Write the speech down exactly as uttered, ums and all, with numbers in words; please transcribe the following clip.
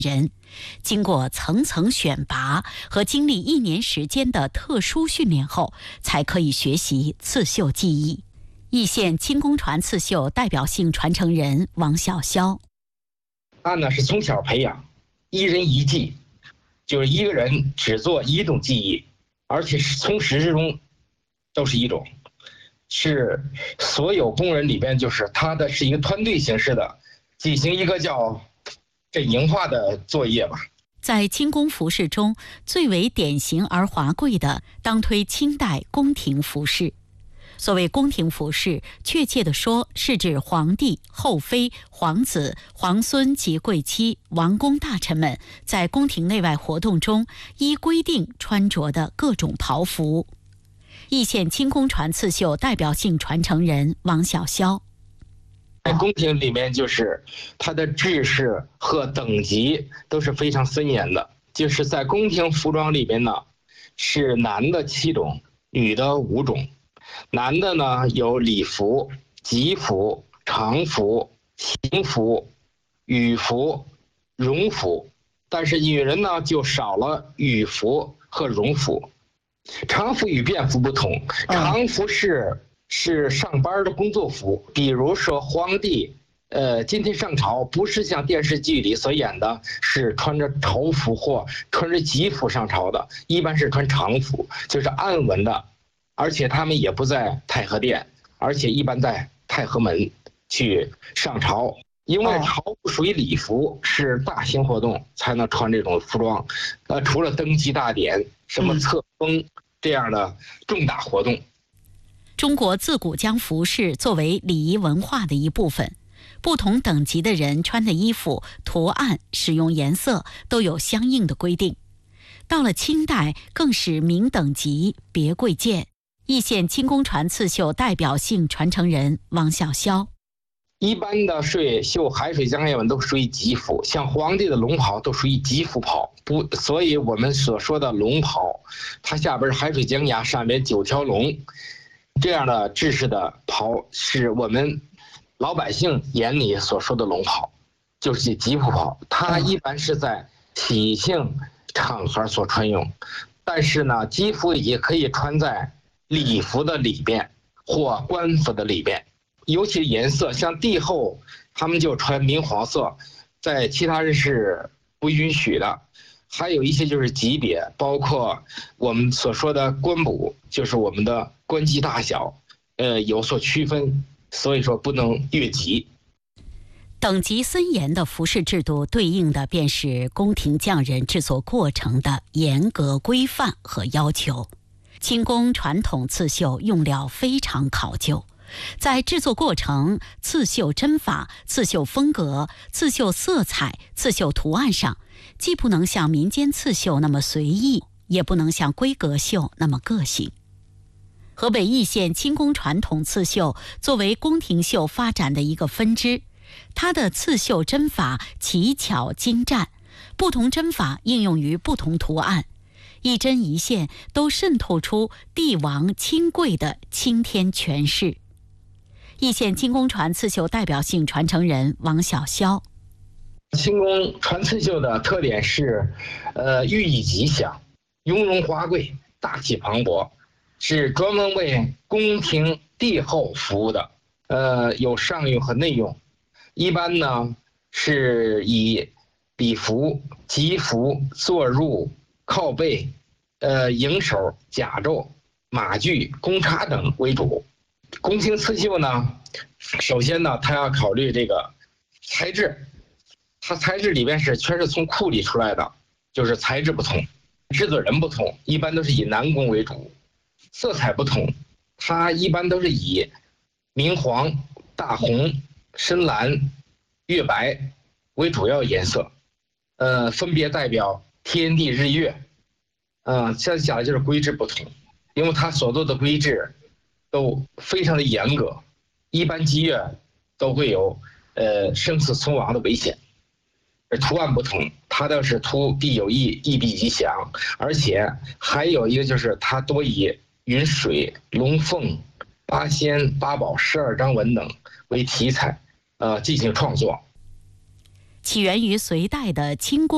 人，经过层层选拔和经历一年时间的特殊训练后，才可以学习刺绣技艺。易县轻工传刺绣代表性传承人王小潇， 他呢是从小培养一人一技，就是一个人只做一种技艺，而且是从始至终都是一种，是所有工人里边就是他的是一个团队形式的进行一个叫阵营化的作业吧。 在轻工服饰中，最为典型而华贵的，当推清代宫廷服饰。所谓宫廷服饰，确切地说，是指皇帝、后妃、皇子、皇孙及贵戚、王公大臣们在宫廷内外活动中依规定穿着的各种袍服。易县轻工传刺绣代表性传承人王小潇， 在宫廷里面，就是它的制式和等级都是非常森严的。就是在宫廷服装里边呢，是男的七种，女的五种。男的呢有礼服、吉服、常服、行服、羽服、戎服，但是女人呢就少了羽服和戎服。常服与便服不同，常服是是上班的工作服，比如说皇帝，呃，今天上朝不是像电视剧里所演的，是穿着朝服或穿着吉服上朝的，一般是穿常服，就是暗纹的，而且他们也不在太和殿，而且一般在太和门去上朝，因为朝服属于礼服，是大型活动才能穿这种服装，呃，除了登基大典、什么册封这样的重大活动。 中国自古将服饰作为礼仪文化的一部分，不同等级的人穿的衣服、图案、使用颜色都有相应的规定。到了清代，更是明等级，别贵贱。易县轻工传刺绣代表性传承人王小潇， 一般的水绣海水江夜纹都属于吉服，像皇帝的龙袍都属于吉服袍，不，所以我们所说的龙袍，它下边是海水江崖，上面九条龙，这样的制式的袍是我们老百姓眼里所说的龙袍，就是吉服袍，它一般是在喜庆场合所穿用，但是呢，吉服也可以穿在礼服的里边或官服的里边，尤其颜色，像帝后他们就穿明黄色，在其他人是不允许的。还有一些就是级别，包括我们所说的官补，就是我们的官级大小，呃，有所区分，所以说不能越级。 等级森严的服饰制度，对应的便是宫廷匠人制作过程的严格规范和要求。轻工传统刺绣用料非常考究，在制作过程、刺绣针法、刺绣风格、刺绣色彩、刺绣图案上，既不能像民间刺绣那么随意，也不能像规格绣那么个性。河北易县轻工传统刺绣作为宫廷绣发展的一个分支，它的刺绣针法奇巧精湛，不同针法应用于不同图案，一针一线都渗透出帝王亲贵的青天权势。易县轻工传刺绣代表性传承人王小潇， 轻工传刺绣的特点是，呃，寓意吉祥、雍容华贵、大气磅礴，是专门为宫廷帝后服务的，呃，有上用和内用。一般呢是以礼服、吉服、坐入、靠背、呃迎手、甲胄、马具、弓叉等为主。宫廷刺绣呢，首先呢，它要考虑这个材质，它材质里边是全是从库里出来的，就是材质不同，制作人不同，一般都是以男工为主。色彩不同，它一般都是以明黄、大红、深蓝、月白为主要颜色，呃，分别代表天地日月。嗯，现在讲的就是规制不同，因为它所做的规制都非常的严格，一般积月都会有呃生死存亡的危险。而图案不同，它倒是图必有意，意必吉祥，而且还有一个就是它多以云水、龙凤、八仙、八宝、十二章文等为题材，呃，进行创作。 起源于隋代的轻工